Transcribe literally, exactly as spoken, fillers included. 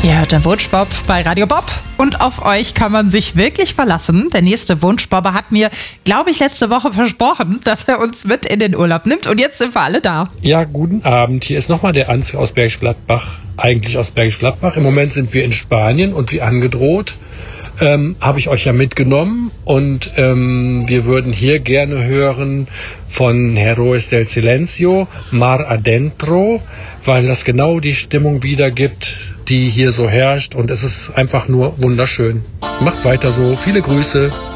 Ihr hört den Wunschbob bei Radio Bob und auf euch kann man sich wirklich verlassen. Der nächste Wunschbobber hat mir, glaube ich, letzte Woche versprochen, dass er uns mit in den Urlaub nimmt und jetzt sind wir alle da. Ja, guten Abend. Hier ist nochmal der Ansgar aus Bergisch Gladbach. Eigentlich aus Bergisch Gladbach. Im Moment sind wir in Spanien und wie angedroht ähm, habe ich euch ja mitgenommen und ähm, wir würden hier gerne hören von Heroes del Silencio, Mar Adentro, weil das genau die Stimmung wiedergibt, die hier so herrscht und es ist einfach nur wunderschön. Macht weiter so. Viele Grüße.